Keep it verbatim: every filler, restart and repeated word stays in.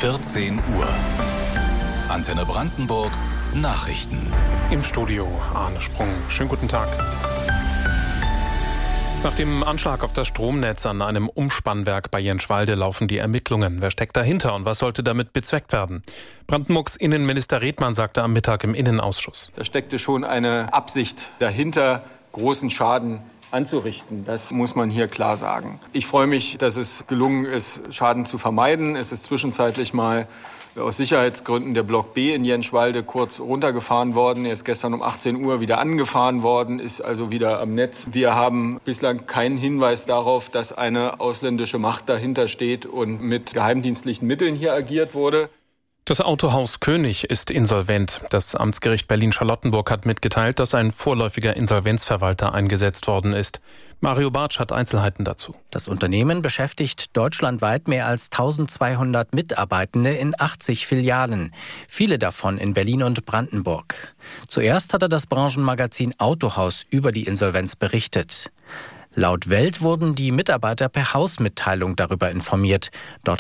vierzehn Uhr. Antenne Brandenburg Nachrichten. Im Studio Arne Sprung. Schönen guten Tag. Nach dem Anschlag auf das Stromnetz an einem Umspannwerk bei Jenschwalde laufen die Ermittlungen. Wer steckt dahinter und was sollte damit bezweckt werden? Brandenburgs Innenminister Redmann sagte am Mittag im Innenausschuss: Da steckte schon eine Absicht dahinter, großen Schaden anzurichten. Das muss man hier klar sagen. Ich freue mich, dass es gelungen ist, Schaden zu vermeiden. Es ist zwischenzeitlich mal aus Sicherheitsgründen der Block B in Jenschwalde kurz runtergefahren worden. Er ist gestern um achtzehn Uhr wieder angefahren worden, ist also wieder am Netz. Wir haben bislang keinen Hinweis darauf, dass eine ausländische Macht dahinter steht und mit geheimdienstlichen Mitteln hier agiert wurde. Das Autohaus König ist insolvent. Das Amtsgericht Berlin-Charlottenburg hat mitgeteilt, dass ein vorläufiger Insolvenzverwalter eingesetzt worden ist. Mario Bartsch hat Einzelheiten dazu. Das Unternehmen beschäftigt deutschlandweit mehr als eintausendzweihundert Mitarbeitende in achtzig Filialen. Viele davon in Berlin und Brandenburg. Zuerst hatte das Branchenmagazin Autohaus über die Insolvenz berichtet. Laut Welt wurden die Mitarbeiter per Hausmitteilung darüber informiert. Dort